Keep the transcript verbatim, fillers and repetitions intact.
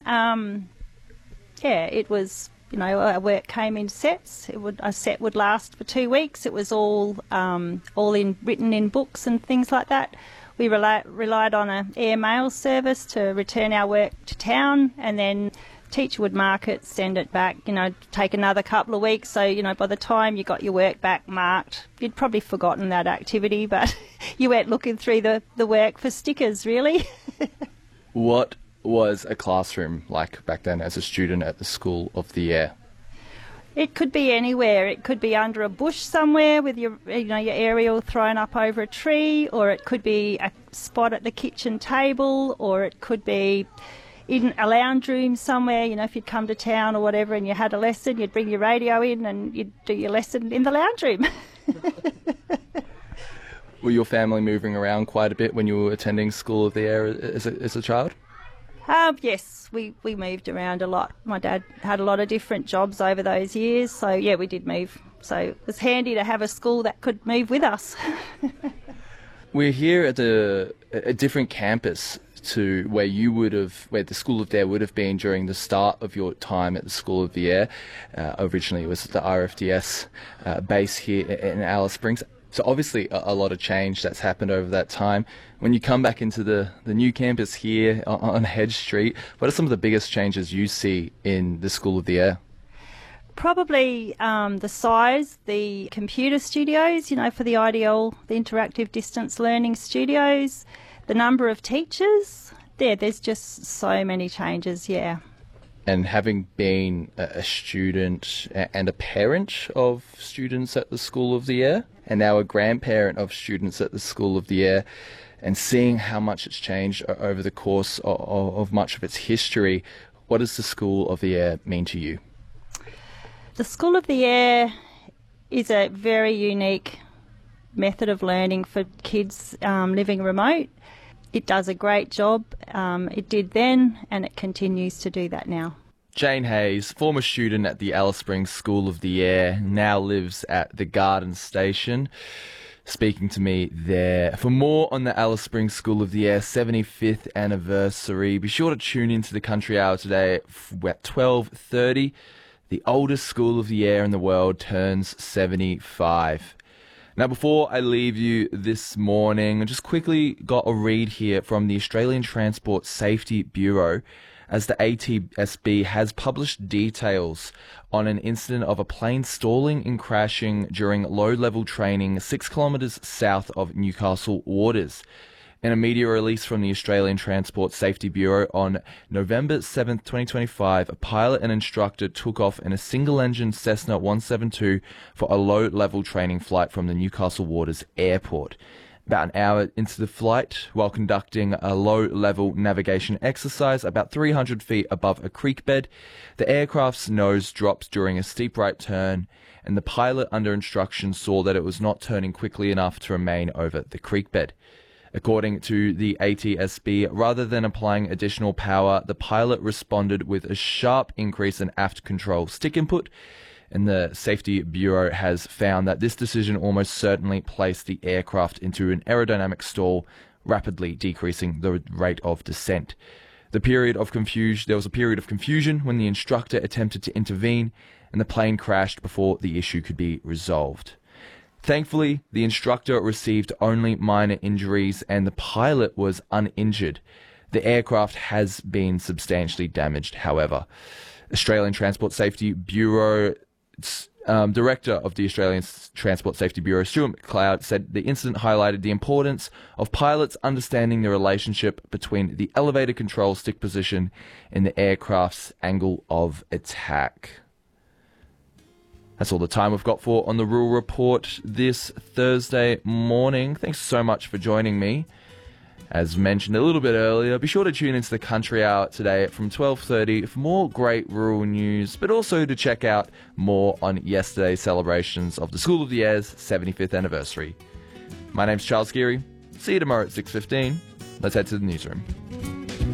Um, yeah, it was, you know, our work came in sets. It would, a set would last for two weeks. It was all um, all in written in books and things like that. We rely, relied on an air mail service to return our work to town, and then teacher would mark it, send it back, you know, take another couple of weeks. So, you know, by the time you got your work back marked, you'd probably forgotten that activity, but you weren't looking through the, the work for stickers, really. What was a classroom like back then as a student at the School of the Air? It could be anywhere. It could be under a bush somewhere with your, you know, your aerial thrown up over a tree, or it could be a spot at the kitchen table, or it could be in a lounge room somewhere. You know, if you'd come to town or whatever and you had a lesson, you'd bring your radio in and you'd do your lesson in the lounge room. Were your family moving around quite a bit when you were attending School of the Air as a, as a child? Um, yes, we, we moved around a lot. My dad had a lot of different jobs over those years, so yeah, we did move. So it was handy to have a school that could move with us. We're here at a, a different campus to where you would have, where the School of the Air would have been during the start of your time at the School of the Air. Uh, originally it was the R F D S uh, base here in Alice Springs. So obviously a, a lot of change that's happened over that time. When you come back into the, the new campus here on, on Hedge Street, what are some of the biggest changes you see in the School of the Air? Probably um, the size, the computer studios, you know, for the I D L, the interactive distance learning studios, the number of teachers. There, there's just so many changes, yeah. And having been a student and a parent of students at the School of the Air, and now a grandparent of students at the School of the Air, and seeing how much it's changed over the course of, of much of its history, what does the School of the Air mean to you? The School of the Air is a very unique method of learning for kids um, living remote. It does a great job. Um, it did then, and it continues to do that now. Jane Hayes, former student at the Alice Springs School of the Air, now lives at the Garden Station, speaking to me there. For more on the Alice Springs School of the Air seventy-fifth anniversary, be sure to tune into the Country Hour today at twelve thirty. The oldest School of the Air in the world turns seventy-five. Now, before I leave you this morning, I just quickly got a read here from the Australian Transport Safety Bureau, as the A T S B has published details on an incident of a plane stalling and crashing during low-level training six kilometres south of Newcastle waters. In a media release from the Australian Transport Safety Bureau on November seventh, twenty twenty-five, a pilot and instructor took off in a single-engine Cessna one seventy-two for a low-level training flight from the Newcastle Waters Airport. About an hour into the flight, while conducting a low-level navigation exercise about three hundred feet above a creek bed, the aircraft's nose dropped during a steep right turn, and the pilot under instruction saw that it was not turning quickly enough to remain over the creek bed. According to the A T S B, rather than applying additional power, the pilot responded with a sharp increase in aft control stick input, and the Safety Bureau has found that this decision almost certainly placed the aircraft into an aerodynamic stall, rapidly decreasing the rate of descent. The period of confusion, there was a period of confusion when the instructor attempted to intervene, and the plane crashed before the issue could be resolved. Thankfully, the instructor received only minor injuries and the pilot was uninjured. The aircraft has been substantially damaged, however. Australian Transport Safety Bureau um, Director of the Australian Transport Safety Bureau, Stuart McLeod, said the incident highlighted the importance of pilots understanding the relationship between the elevator control stick position and the aircraft's angle of attack. That's all the time we've got for On the Rural Report this Thursday morning. Thanks so much for joining me. As mentioned a little bit earlier, be sure to tune into the Country Hour today from twelve thirty for more great rural news, but also to check out more on yesterday's celebrations of the School of the Air's seventy-fifth anniversary. My name's Charles Geary. See you tomorrow at six fifteen. Let's head to the newsroom.